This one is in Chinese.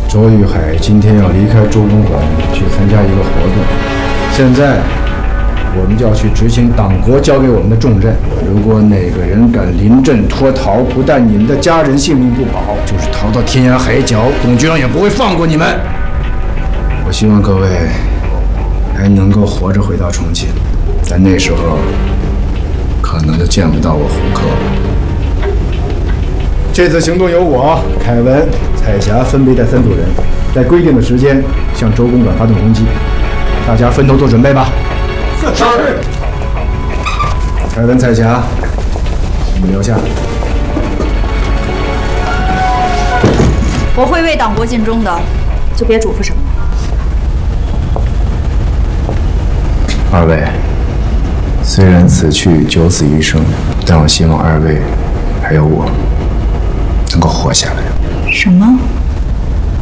周玉海今天要离开周公馆去参加一个活动，现在我们就要去执行党国交给我们的重任。如果哪个人敢临阵脱逃，不但你们的家人性命不保，就是逃到天涯海角，董局长也不会放过你们。我希望各位还能够活着回到重庆，在那时候可能就见不到我胡克了。这次行动由我、凯文、彩霞分别带3组人，在规定的时间向周公馆发动攻击，大家分头做准备吧。是。凯文、彩霞，你们留下。 我会为党国尽忠的，就别嘱咐什么了。 二位，虽然此去九死一生，但我希望二位还有我能够活下来。 什么？